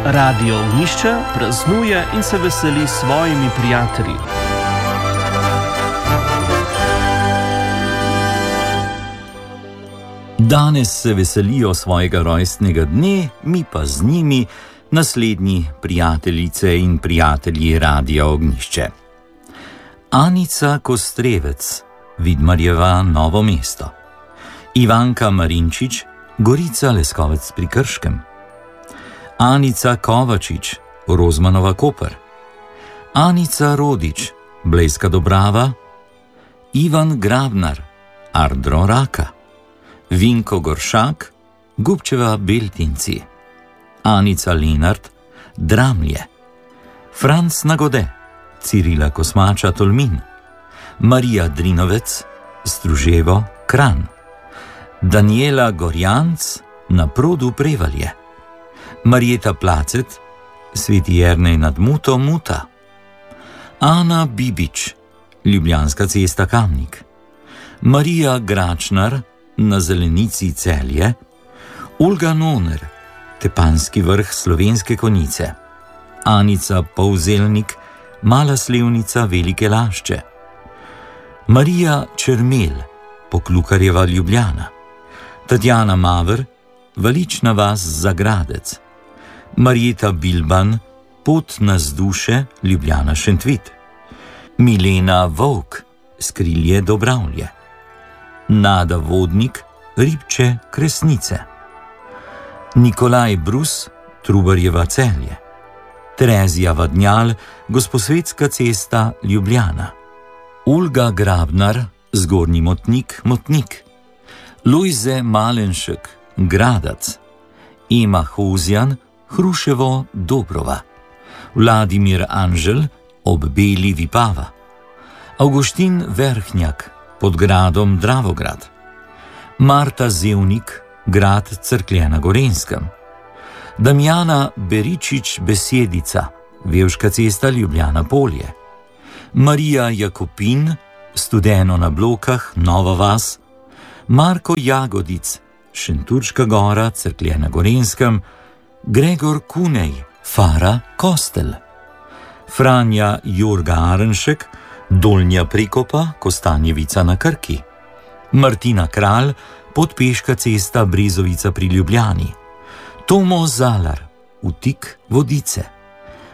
Radio Ognjišče praznuje in se veseli s svojimi prijatelji. Danes se veselijo svojega rojstnega dne, mi pa z njimi naslednji prijateljice in prijatelji Radia Ognjišče. Anica Kostrevec, Vidmarjeva, Novo mesto. Ivanka Marinčič, Gorica, Leskovec pri Krškem. Anica Kovačič, Rozmanova, Koper. Anica Rodič, Blejska Dobrava. Ivan Grabnar, Ardro, Raka. Vinko Goršak, Gubčeva, Beltinci. Anica Lenart, Dramlje. Franc Nagode, Cirila Kosmača, Tolmin. Marija Drinovec, Struževo, Kranj. Daniela Gorjanc, na Produ, Prevalje. Marjeta Placet, Sveti Jernej nad Muto, Muta. Ana Bibič, Ljubljanska cesta, Kamnik. Marija Gračnar, na Zelenici, Celje. Olga Noner, Tepanski vrh, Slovenske Konjice. Anica Povzelnik, Mala Slevnica, Velike Lašče. Marija Čermel, Poklukarjeva, Ljubljana. Tatjana Maver, Valična vas, Zagradec. Marjeta Bilban, Pot na Zduše, Ljubljana, Šentvit. Milena Volk, Skrilje, Dobravlje. Nada Vodnik, Ribče, Kresnice. Nikolaj Brus, Trubarjeva, Celje. Terezija Vadnjal, Gosposvetska cesta, Ljubljana. Olga Grabnar, Zgornji Motnik, Motnik. Lojze Malenšek, Gradac. Ema Hozjan, Hruševo, Dobrova. Vladimir Anžel, Ob Beli, Vipava. Avguštin Verhnjak, Pod gradom, Dravograd. Marta Zevnik, Grad Cerklje na Gorenjskem. Damjana Beričič, Besedica, Vevška cesta, Ljubljana, Polje. Marija Jakopin, Studeno na Blokah, Nova vas. Marko Jagodic, Šenturška gora, Cerklje na Gorenjskem. Gregor Kunej, Fara, Kostel. Franja Jurga Arenšek, Dolnja Prekopa, Kostanjevica na Krki. Martina Kralj, Podpeška cesta, Brezovica pri Ljubljani. Tomo Zalar, Vtik, Vodice.